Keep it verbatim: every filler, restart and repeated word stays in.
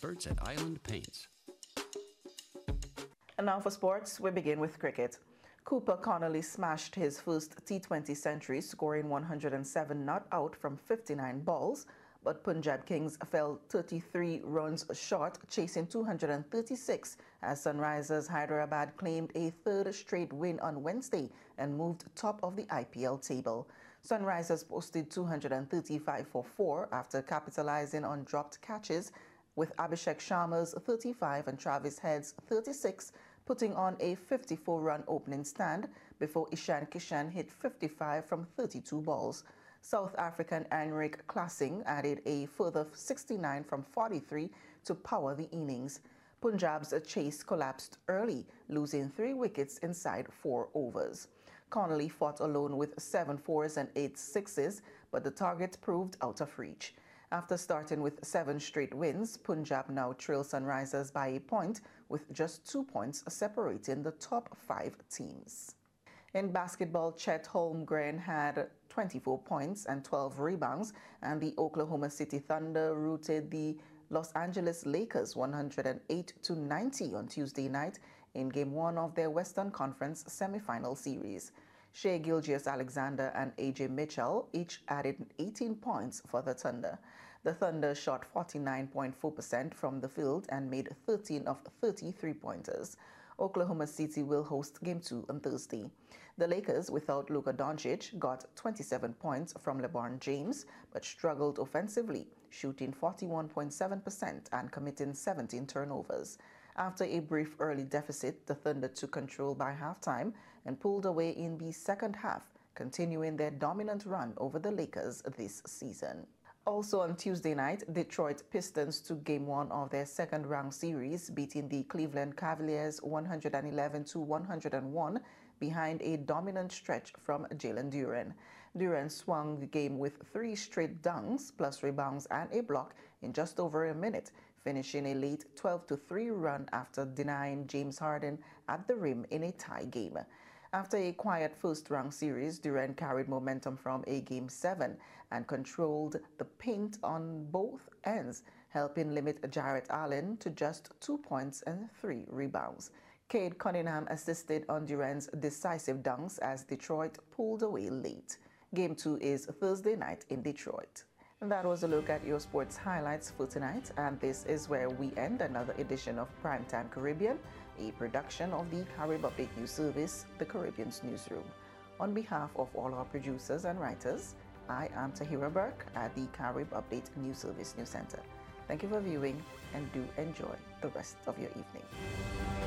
experts at Island Paints. And now for sports, we begin with cricket. Cooper Connolly smashed his first T twenty century, scoring one hundred seven not out from fifty-nine balls, but Punjab Kings fell thirty-three runs short, chasing two hundred thirty-six as Sunrisers Hyderabad claimed a third straight win on Wednesday and moved top of the I P L table. Sunrisers posted two hundred thirty-five for four after capitalizing on dropped catches, with Abhishek Sharma's thirty-five and Travis Head's thirty-six putting on a fifty-four run opening stand before Ishan Kishan hit fifty-five from thirty-two balls. South African Anric Classing added a further sixty-nine from forty-three to power the innings. Punjab's chase collapsed early, losing three wickets inside four overs. Connolly fought alone with seven fours and eight sixes, but the target proved out of reach. After starting with seven straight wins, Punjab now trail Sunrisers by a point, with just two points separating the top five teams. In basketball, Chet Holmgren had twenty-four points and twelve rebounds, and the Oklahoma City Thunder routed the Los Angeles Lakers one hundred eight to ninety on Tuesday night in Game one of their Western Conference semifinal series. Shai Gilgeous-Alexander and A J Mitchell each added eighteen points for the Thunder. The Thunder shot forty-nine point four percent from the field and made thirteen of thirty three-pointers. Oklahoma City will host Game two on Thursday. The Lakers, without Luka Doncic, got twenty-seven points from LeBron James, but struggled offensively, shooting forty-one point seven percent and committing seventeen turnovers. After a brief early deficit, the Thunder took control by halftime and pulled away in the second half, continuing their dominant run over the Lakers this season. Also on Tuesday night, Detroit Pistons took Game one of their second-round series, beating the Cleveland Cavaliers one hundred eleven to one hundred one behind a dominant stretch from Jalen Duren. Duren swung the game with three straight dunks, plus rebounds and a block in just over a minute, finishing a late twelve to three run after denying James Harden at the rim in a tie game. After a quiet first-round series, Duren carried momentum from a Game seven and controlled the paint on both ends, helping limit Jarrett Allen to just two points and three rebounds. Cade Cunningham assisted on Duren's decisive dunks as Detroit pulled away late. Game two is Thursday night in Detroit. And that was a look at your sports highlights for tonight, and this is where we end another edition of Primetime Caribbean, a production of the Carib Update News Service, the Caribbean's newsroom. On behalf of all our producers and writers, I am Tahira Burke at the Carib Update News Service News Center. Thank you for viewing, and do enjoy the rest of your evening.